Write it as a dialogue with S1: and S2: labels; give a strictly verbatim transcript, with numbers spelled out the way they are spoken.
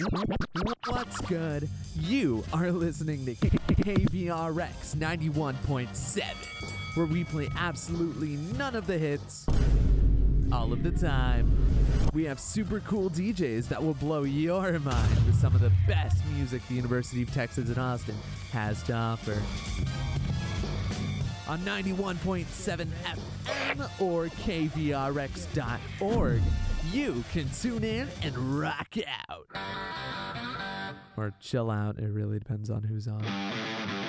S1: What's good? You are listening to K V R X ninety-one point seven, where we play absolutely none of the hits all of the time. We have super cool D Js that will blow your mind with some of the best music the University of Texas at Austin has to offer. On ninety-one point seven F M or K V R X dot org, you can tune in and rock out. Or chill out, it really depends on who's on.